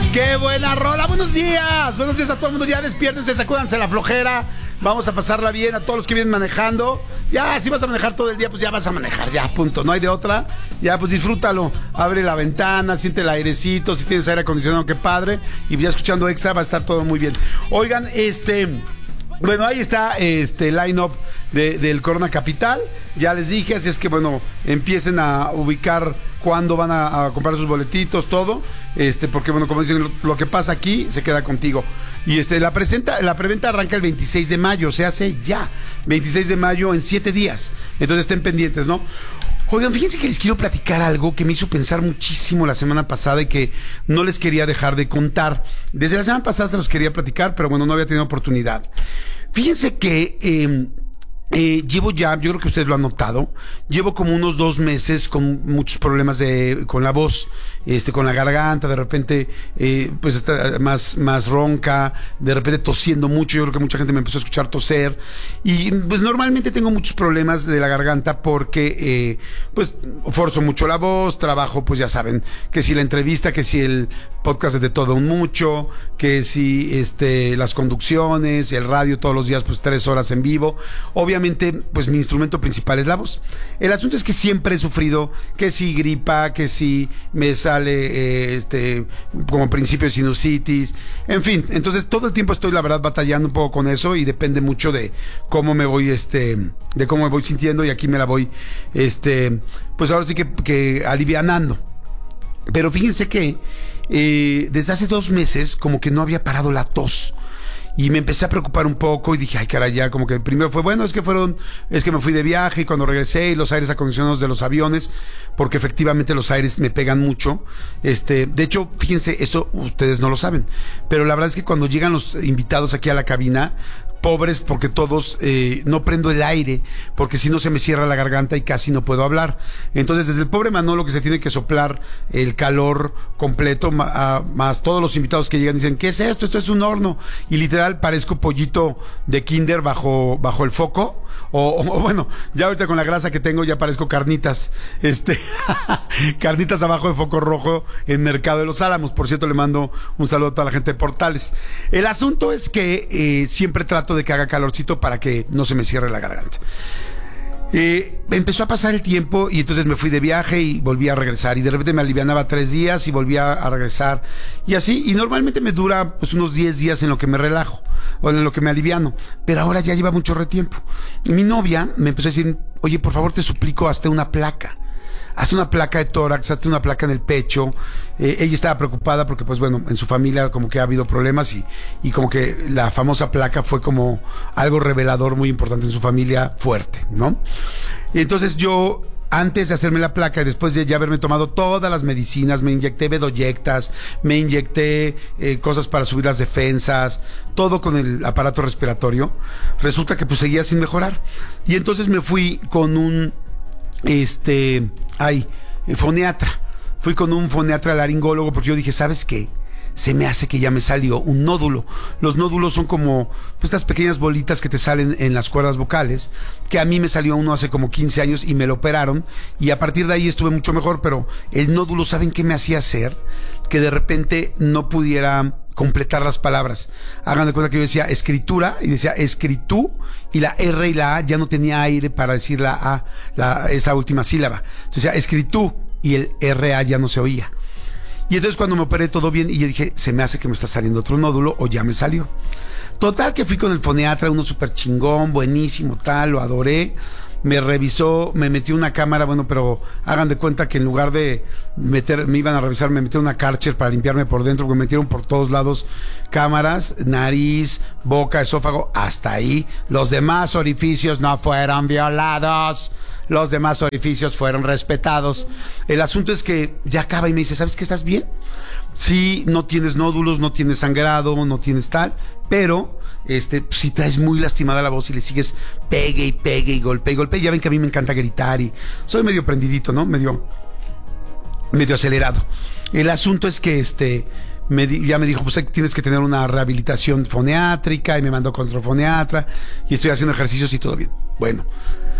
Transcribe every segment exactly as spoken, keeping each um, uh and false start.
¡Qué buena rola! ¡Buenos días! Buenos días a todo el mundo. Ya despiértense, sacúdanse la flojera. Vamos a pasarla bien a todos los que vienen manejando. Ya, si vas a manejar todo el día, pues ya vas a manejar, ya, punto. No hay de otra. Ya, pues disfrútalo. Abre la ventana, siente el airecito. Si tienes aire acondicionado, qué padre. Y ya escuchando Exa va a estar todo muy bien. Oigan, este... Bueno, ahí está este line-up de, del Corona Capital. Ya les dije, así es que, bueno, empiecen a ubicar cuándo van a, a comprar sus boletitos, todo. Este, porque, bueno, como dicen, lo, lo que pasa aquí se queda contigo. Y este, la presenta, la preventa arranca el veintiséis de mayo, se hace ya. veintiséis de mayo en siete días. Entonces estén pendientes, ¿no? Oigan, fíjense que les quiero platicar algo que me hizo pensar muchísimo la semana pasada y que no les quería dejar de contar. Desde la semana pasada se los quería platicar, pero bueno, no había tenido oportunidad. Fíjense que eh, eh, llevo ya, yo creo que ustedes lo han notado, llevo como unos dos meses con muchos problemas de con la voz, este, con la garganta, de repente eh, pues está más, más ronca, de repente tosiendo mucho. Yo creo que mucha gente me empezó a escuchar toser y pues normalmente tengo muchos problemas de la garganta porque eh, pues forzo mucho la voz, trabajo, pues ya saben, que si la entrevista, que si el podcast es de todo un mucho, que si este las conducciones, el radio todos los días, pues tres horas en vivo. Obviamente, pues mi instrumento principal es la voz. El asunto es que siempre he sufrido que si gripa, que si me sale eh, este como principio de sinusitis, en fin. Entonces todo el tiempo estoy, la verdad, batallando un poco con eso y depende mucho de cómo me voy, este, de cómo me voy sintiendo, y aquí me la voy, este, pues ahora sí que, que alivianando. Pero fíjense que eh, desde hace dos meses como que no había parado la tos. Y me empecé a preocupar un poco y dije, ay, caray, ya, como que primero fue, bueno, es que fueron, es que me fui de viaje y cuando regresé y los aires acondicionados de los aviones, porque efectivamente los aires me pegan mucho. Este, de hecho, fíjense, esto ustedes no lo saben, pero la verdad es que cuando llegan los invitados aquí a la cabina, pobres, porque todos eh, no prendo el aire, porque si no se me cierra la garganta y casi no puedo hablar. Entonces, desde el pobre Manolo, que se tiene que soplar el calor completo, ma, a, más todos los invitados que llegan dicen, ¿qué es esto? Esto es un horno. Y literal parezco pollito de kinder bajo, bajo el foco. O, o bueno, ya ahorita con la grasa que tengo ya parezco carnitas, este carnitas abajo de foco rojo en Mercado de los Álamos. Por cierto, le mando un saludo a toda la gente de Portales. El asunto es que eh, siempre trato de que haga calorcito para que no se me cierre la garganta. Eh, empezó a pasar el tiempo y entonces me fui de viaje y volví a regresar, y de repente me alivianaba tres días y volvía a regresar y así, y normalmente me dura pues unos diez días en lo que me relajo o en lo que me aliviano, pero ahora ya lleva mucho retiempo. Y mi novia me empezó a decir, oye, por favor te suplico, hazte una placa. Hazte una placa de tórax, hazte una placa en el pecho. Eh, ella estaba preocupada porque, pues bueno, en su familia como que ha habido problemas y, y como que la famosa placa fue como algo revelador muy importante en su familia, fuerte, ¿no? Y entonces yo, antes de hacerme la placa y después de ya haberme tomado todas las medicinas, me inyecté bedoyectas, me inyecté eh, cosas para subir las defensas, todo con el aparato respiratorio, resulta que pues seguía sin mejorar. Y entonces me fui con un... Este, ay, foniatra. Fui con un foniatra laringólogo porque yo dije, ¿sabes qué? Se me hace que ya me salió un nódulo. Los nódulos son como pues, estas pequeñas bolitas que te salen en las cuerdas vocales, que a mí me salió uno hace como quince años y me lo operaron, y a partir de ahí estuve mucho mejor. Pero el nódulo, ¿saben qué me hacía hacer? Que de repente no pudiera completar las palabras. Hagan de cuenta que yo decía escritura y decía escritú, y la R y la A ya no tenía aire para decir la A, la, esa última sílaba. Entonces decía escritú y el R A ya no se oía. Y entonces cuando me operé todo bien y yo dije, se me hace que me está saliendo otro nódulo o ya me salió. Total que fui con el foniatra, uno súper chingón, buenísimo, tal, lo adoré. Me revisó, me metió una cámara, bueno, pero hagan de cuenta que en lugar de meter, me iban a revisar, me metieron una Karcher para limpiarme por dentro, porque me metieron por todos lados cámaras, nariz, boca, esófago, hasta ahí. Los demás orificios no fueron violados, los demás orificios fueron respetados. El asunto es que ya acaba y me dice, ¿sabes qué? ¿Estás bien? Sí, no tienes nódulos, no tienes sangrado, no tienes tal, pero este, si traes muy lastimada la voz y le sigues pegue y pegue y golpe y golpe. Ya ven que a mí me encanta gritar y soy medio prendidito, ¿no? Medio, medio acelerado. El asunto es que este, me di, ya me dijo, pues tienes que tener una rehabilitación foniátrica, y me mandó con otro foniatra y estoy haciendo ejercicios y todo bien. Bueno,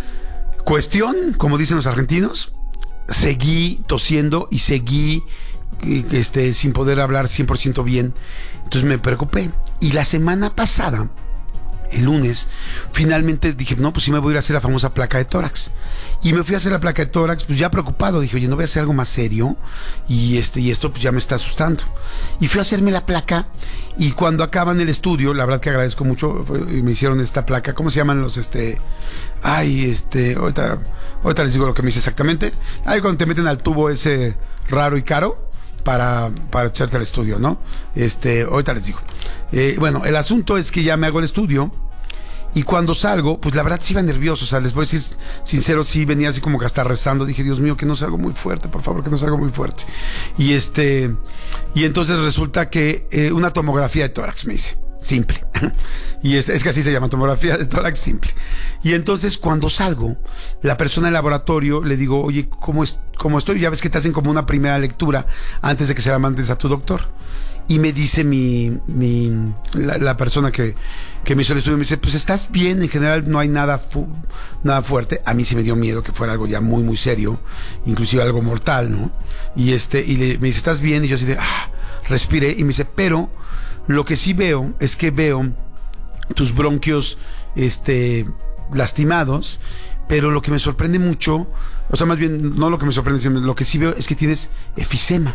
cuestión, como dicen los argentinos, seguí tosiendo y seguí este, sin poder hablar cien por ciento bien. Entonces me preocupé. Y la semana pasada, el lunes, finalmente dije, no, pues sí me voy a ir a hacer la famosa placa de tórax. Y me fui a hacer la placa de tórax, pues ya preocupado. Dije, oye, no voy a hacer algo más serio. Y este, y esto pues ya me está asustando. Y fui a hacerme la placa. Y cuando acaban el estudio, la verdad que agradezco mucho, fue, me hicieron esta placa. ¿Cómo se llaman los, este? Ay, este, ahorita, ahorita les digo lo que me hice exactamente. Ay, cuando te meten al tubo ese raro y caro. Para, para echarte al estudio, ¿no? Este, ahorita les digo. Eh, bueno, el asunto es que ya me hago el estudio y cuando salgo, pues la verdad sí iba nervioso, o sea, les voy a decir sincero, sí venía así como que hasta rezando, dije, Dios mío, que no salga muy fuerte, por favor, que no salga muy fuerte. Y este, y entonces resulta que eh, una tomografía de tórax me hice. Simple. Y es, es que así se llama, tomografía de tórax simple. Y entonces cuando salgo, la persona del laboratorio le digo, oye, ¿cómo, es, cómo estoy? Ya ves que te hacen como una primera lectura antes de que se la mandes a tu doctor. Y me dice mi, mi la, la persona que, que me hizo el estudio, me dice, pues estás bien, en general no hay nada, fu nada fuerte. A mí sí me dio miedo que fuera algo ya muy, muy serio, inclusive algo mortal, ¿no? Y este, y le, me dice, ¿estás bien? Y yo así de, ah, respiré, y me dice, pero lo que sí veo es que veo tus bronquios este, lastimados, pero lo que me sorprende mucho, o sea, más bien, no lo que me sorprende, sino lo que sí veo es que tienes efisema.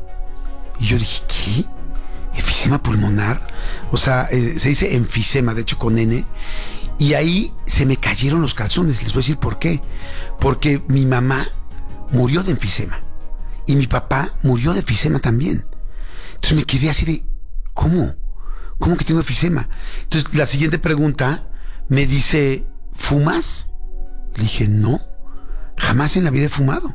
Y yo dije, ¿qué? ¿Efisema pulmonar? O sea, eh, se dice enfisema, de hecho con N. Y ahí se me cayeron los calzones. Les voy a decir por qué. Porque mi mamá murió de enfisema. Y mi papá murió de efisema también. Entonces me quedé así de, ¿cómo? ¿Cómo que tengo efisema? Entonces la siguiente pregunta me dice, ¿fumas? Le dije, no, jamás en la vida he fumado.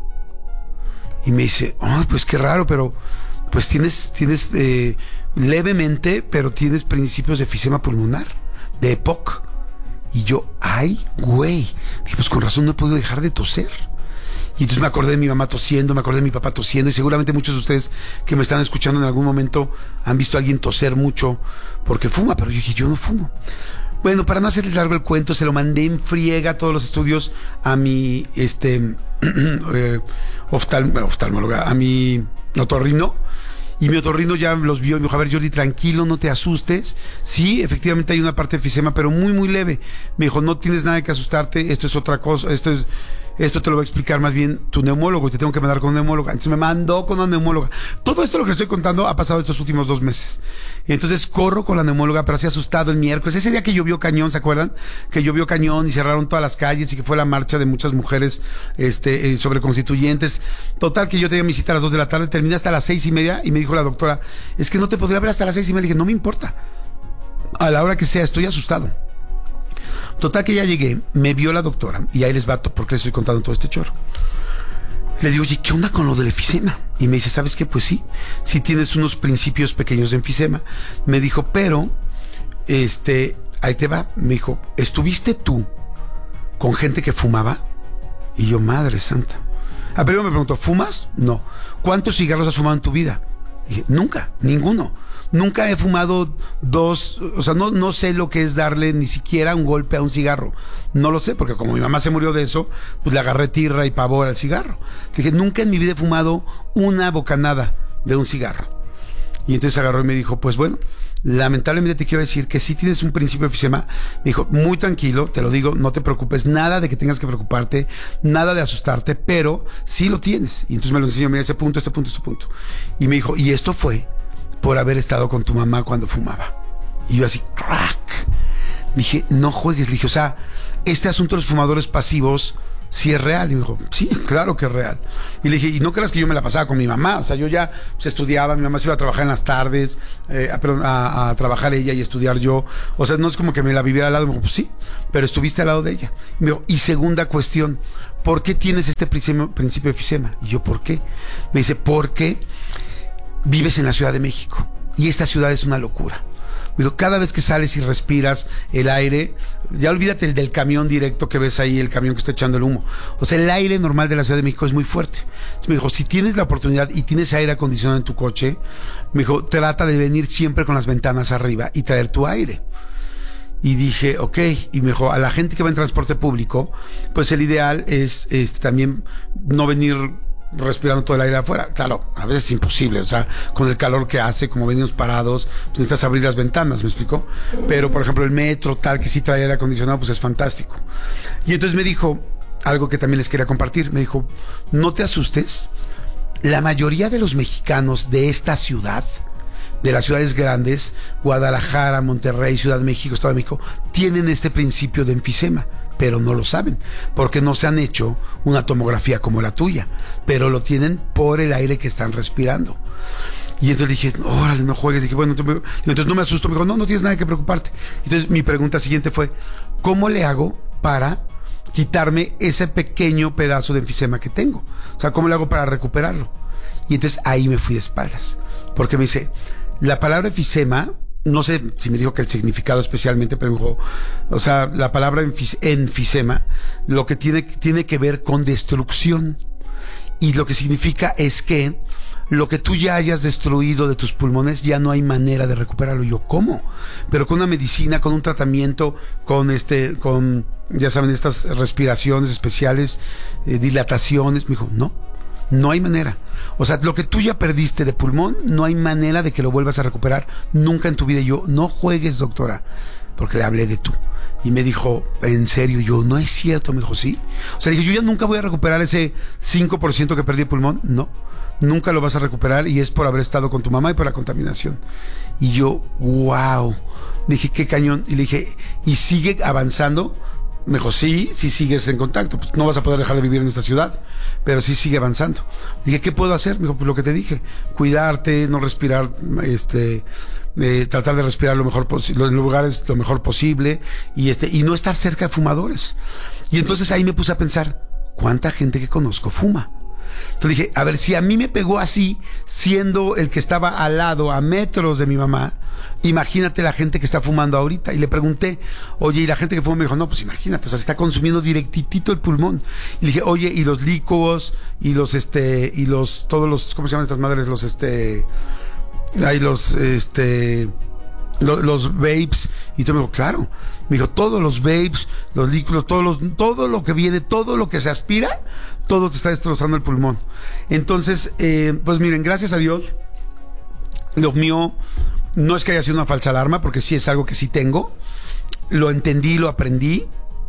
Y me dice, ay, oh, pues qué raro, pero pues tienes, tienes eh, levemente, pero tienes principios de efisema pulmonar, de E P O C. Y yo, ay, güey, dije, pues con razón no he podido dejar de toser. Y entonces me acordé de mi mamá tosiendo, me acordé de mi papá tosiendo, y seguramente muchos de ustedes que me están escuchando en algún momento han visto a alguien toser mucho porque fuma, pero yo dije, yo no fumo. Bueno, para no hacerles largo el cuento, se lo mandé en friega todos los estudios a mi este eh, oftal, oftalmóloga, a mi otorrino. Y mi otorrino ya los vio y me dijo, a ver, Jordi, tranquilo, no te asustes. Sí, efectivamente hay una parte de efisema, pero muy, muy leve. Me dijo, no tienes nada que asustarte, esto es otra cosa, esto es... Esto te lo va a explicar más bien tu neumólogo y te tengo que mandar con una neumóloga. Entonces me mandó con una neumóloga. Todo esto lo que les estoy contando ha pasado estos últimos dos meses. Y entonces corro con la neumóloga, pero así asustado el miércoles. Ese día que llovió cañón, ¿se acuerdan? Que llovió cañón y cerraron todas las calles y que fue la marcha de muchas mujeres este, eh, sobre constituyentes. Total, que yo tenía mi cita a las dos de la tarde, terminé hasta las seis y media y me dijo la doctora, es que no te podría ver hasta las seis y media. Le dije, no me importa. A la hora que sea, estoy asustado. Total que ya llegué, me vio la doctora, y ahí les va porque les estoy contando todo este chorro. Le digo, oye, ¿qué onda con lo del enfisema? Y me dice, ¿sabes qué? Pues sí, sí tienes unos principios pequeños de enfisema. Me dijo, pero, este, ahí te va. Me dijo, ¿estuviste tú con gente que fumaba? Y yo, madre santa. Ah, primero me preguntó, ¿fumas? No. ¿Cuántos cigarros has fumado en tu vida? Y dije, nunca, ninguno. Nunca he fumado dos, o sea, no, no sé lo que es darle ni siquiera un golpe a un cigarro. No lo sé, porque como mi mamá se murió de eso, pues le agarré tirra y pavor al cigarro. Dije, nunca en mi vida he fumado una bocanada de un cigarro. Y entonces agarró y me dijo, pues bueno, lamentablemente te quiero decir que sí tienes un principio de efisema. Me dijo, muy tranquilo, te lo digo, no te preocupes, nada de que tengas que preocuparte, nada de asustarte, pero sí lo tienes. Y entonces me lo enseñó, mira, ese punto, este punto, este punto. Y me dijo, y esto fue por haber estado con tu mamá cuando fumaba. Y yo así, crack. Dije, no juegues. Le dije, o sea, este asunto de los fumadores pasivos sí es real. Y me dijo, sí, claro que es real. Y le dije, y no creas que yo me la pasaba con mi mamá. O sea, yo ya pues, estudiaba, mi mamá se iba a trabajar en las tardes, eh, a, perdón, a, a trabajar ella y estudiar yo. O sea, no es como que me la viviera al lado. Me dijo, pues sí, pero estuviste al lado de ella. Y me dijo, y segunda cuestión, ¿por qué tienes este principio, principio de efisema? Y yo, ¿por qué? Me dice, porque vives en la Ciudad de México y esta ciudad es una locura. Digo, cada vez que sales y respiras el aire, ya olvídate el del camión directo que ves ahí, el camión que está echando el humo. O sea, el aire normal de la Ciudad de México es muy fuerte. Entonces me dijo, si tienes la oportunidad y tienes aire acondicionado en tu coche, me dijo, trata de venir siempre con las ventanas arriba y traer tu aire. Y dije, ok, y me dijo, a la gente que va en transporte público, pues el ideal es este, también no venir respirando todo el aire afuera. Claro, a veces es imposible, o sea, con el calor que hace, como venimos parados, pues necesitas abrir las ventanas, ¿me explico? Pero, por ejemplo, el metro, tal, que sí trae aire acondicionado, pues es fantástico. Y entonces me dijo algo que también les quería compartir. Me dijo, no te asustes, la mayoría de los mexicanos de esta ciudad, de las ciudades grandes, Guadalajara, Monterrey, Ciudad de México, Estado de México, tienen este principio de enfisema, pero no lo saben, porque no se han hecho una tomografía como la tuya, pero lo tienen por el aire que están respirando. Y entonces dije, órale, no juegues. Dije, bueno, entonces no me asusto. Me dijo, no, no tienes nada que preocuparte. Entonces mi pregunta siguiente fue, ¿cómo le hago para quitarme ese pequeño pedazo de enfisema que tengo? O sea, ¿cómo le hago para recuperarlo? Y entonces ahí me fui de espaldas, porque me dice, la palabra enfisema, no sé si me dijo que el significado especialmente, pero me dijo, o sea, la palabra enfis, enfisema, lo que tiene, tiene que ver con destrucción. Y lo que significa es que lo que tú ya hayas destruido de tus pulmones ya no hay manera de recuperarlo. Y yo, ¿cómo? Pero con una medicina, con un tratamiento, con este, con, ya saben, estas respiraciones especiales, eh, dilataciones. Me dijo, no, no hay manera. O sea, lo que tú ya perdiste de pulmón, no hay manera de que lo vuelvas a recuperar nunca en tu vida. Y yo, no juegues, doctora, porque le hablé de tú. Y me dijo, ¿en serio? Yo, no es cierto. Me dijo, sí. O sea, dije, yo ya nunca voy a recuperar ese cinco por ciento que perdí de pulmón. No, nunca lo vas a recuperar, y es por haber estado con tu mamá y por la contaminación. Y yo, wow. Dije, qué cañón. Y le dije, ¿y sigue avanzando? Me dijo, sí, sí sigues en contacto. Pues no vas a poder dejar de vivir en esta ciudad, pero sí sigue avanzando. Dije, ¿qué puedo hacer? Me dijo, pues lo que te dije, cuidarte, no respirar, este, eh, tratar de respirar lo mejor posible, en lugares lo mejor posible, y este, y no estar cerca de fumadores. Y entonces ahí me puse a pensar, ¿cuánta gente que conozco fuma? Entonces dije, a ver, si a mí me pegó así, siendo el que estaba al lado, a metros de mi mamá, imagínate la gente que está fumando ahorita. Y le pregunté, oye, ¿y la gente que fuma? Me dijo, no, pues imagínate, o sea, se está consumiendo directitito el pulmón. Y le dije, oye, ¿y los líquos? Y los, este, y los, todos los, ¿cómo se llaman estas madres? Los, este, hay los, este... Los, los vapes. Y tú me dijo, claro. Me dijo, todos los vapes, los líquidos, todos los, todo lo que viene, todo lo que se aspira, todo te está destrozando el pulmón. Entonces, eh, pues miren, gracias a Dios, lo mío no es que haya sido una falsa alarma, porque sí es algo que sí tengo. Lo entendí, lo aprendí,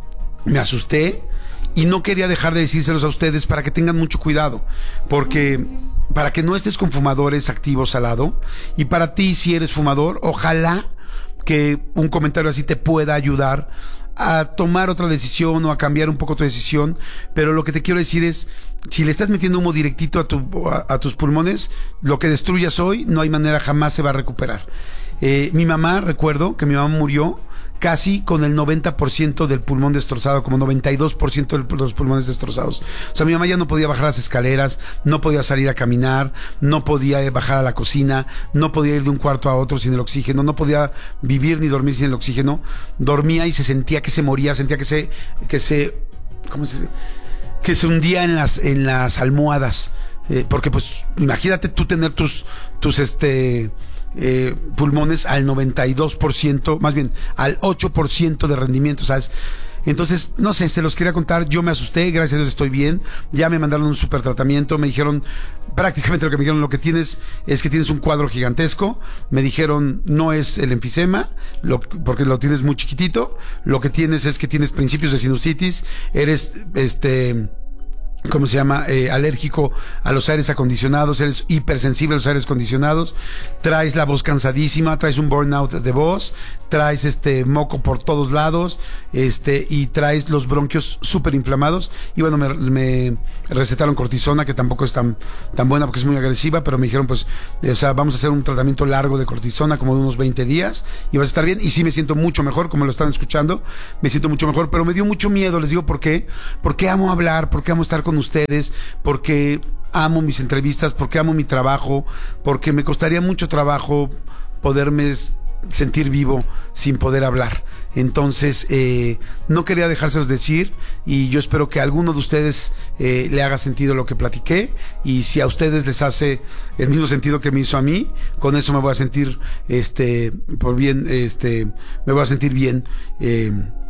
me asusté, y no quería dejar de decírselos a ustedes para que tengan mucho cuidado, porque para que no estés con fumadores activos al lado. Y para ti, si eres fumador, ojalá que un comentario así te pueda ayudar a tomar otra decisión o a cambiar un poco tu decisión. Pero lo que te quiero decir es, si le estás metiendo humo directito a, tu, a, a tus pulmones, lo que destruyas hoy, no hay manera, jamás se va a recuperar. Eh, mi mamá, recuerdo que mi mamá murió casi con el noventa por ciento del pulmón destrozado, como noventa y dos por ciento de los pulmones destrozados. O sea, mi mamá ya no podía bajar las escaleras, no podía salir a caminar, no podía bajar a la cocina, no podía ir de un cuarto a otro sin el oxígeno, no podía vivir ni dormir sin el oxígeno. Dormía y se sentía que se moría, sentía que se, que se, ¿cómo se dice? Que se hundía en las, en las almohadas. Eh, porque pues, imagínate tú tener tus, tus, este, Eh, pulmones al noventa y dos por ciento, más bien al ocho por ciento de rendimiento, ¿sabes? Entonces, no sé, se los quería contar. Yo me asusté, gracias a Dios estoy bien. Ya me mandaron un super tratamiento. Me dijeron, prácticamente lo que me dijeron, lo que tienes es que tienes un cuadro gigantesco. Me dijeron, no es el enfisema, lo, porque lo tienes muy chiquitito. Lo que tienes es que tienes principios de sinusitis. Eres, este... ¿cómo se llama? Eh, alérgico a los aires acondicionados, eres hipersensible a los aires acondicionados, traes la voz cansadísima, traes un burnout de voz, traes este moco por todos lados, este, y traes los bronquios súper inflamados. Y bueno, me, me recetaron cortisona, que tampoco es tan, tan buena porque es muy agresiva, pero me dijeron, pues, o sea, vamos a hacer un tratamiento largo de cortisona, como de unos veinte días, y vas a estar bien. Y sí me siento mucho mejor, como lo están escuchando, me siento mucho mejor, pero me dio mucho miedo. Les digo, ¿por qué? Porque amo hablar, porque amo estar con ustedes, porque amo mis entrevistas, porque amo mi trabajo, porque me costaría mucho trabajo poderme sentir vivo sin poder hablar. Entonces, eh, no quería dejárselos decir, y yo espero que a alguno de ustedes eh, le haga sentido lo que platiqué, y si a ustedes les hace el mismo sentido que me hizo a mí, con eso me voy a sentir, este, por bien, este, me voy a sentir bien, eh,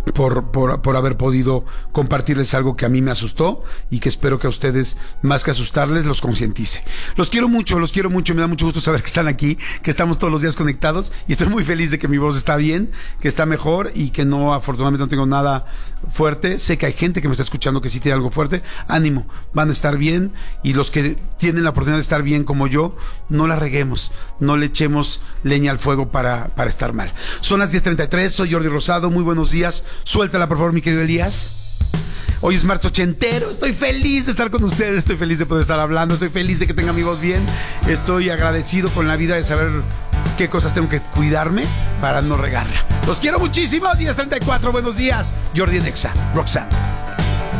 Por, por, por haber podido compartirles algo que a mí me asustó y que espero que a ustedes, más que asustarles, los concientice. Los quiero mucho, los quiero mucho, me da mucho gusto saber que están aquí, que estamos todos los días conectados y estoy muy feliz de que mi voz está bien, que está mejor y que no, afortunadamente no tengo nada fuerte. Sé que hay gente que me está escuchando que sí tiene algo fuerte. Ánimo, van a estar bien y los que tienen la oportunidad de estar bien como yo, no la reguemos, no le echemos leña al fuego para, para estar mal. Son las diez treinta y tres, soy Jordi Rosado, muy buenos días. Suéltala, por favor, mi querido Elías. Hoy es marzo ochentero. Estoy feliz de estar con ustedes. Estoy feliz de poder estar hablando. Estoy feliz de que tenga mi voz bien. Estoy agradecido con la vida de saber qué cosas tengo que cuidarme para no regarla. Los quiero muchísimo. diez treinta y cuatro, buenos días. Jordi en Exa, Roxanne.